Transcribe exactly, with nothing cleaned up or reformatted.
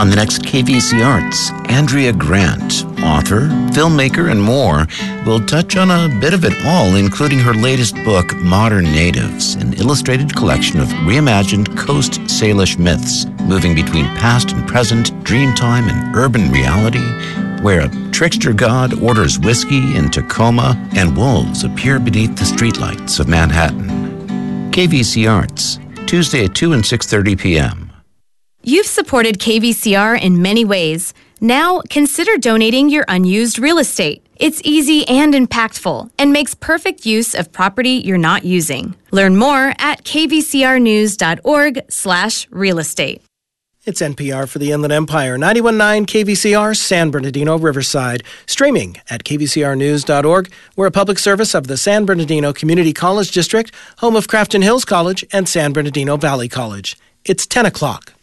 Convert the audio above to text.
On the next K V C Arts, Andrea Grant, author, filmmaker, and more, will touch on a bit of it all, including her latest book, Modern Natives, an illustrated collection of reimagined Coast Salish myths, moving between past and present, dreamtime and urban reality, where a trickster god orders whiskey in Tacoma and wolves appear beneath the streetlights of Manhattan. K V C Arts, Tuesday at two and six thirty p.m. You've supported K V C R in many ways. Now, consider donating your unused real estate. It's easy and impactful and makes perfect use of property you're not using. Learn more at kvcrnews.org slash real estate. It's N P R for the Inland Empire, ninety-one point nine K V C R, San Bernardino, Riverside. Streaming at k v c r news dot org. We're a public service of the San Bernardino Community College District, home of Crafton Hills College and San Bernardino Valley College. It's ten o'clock.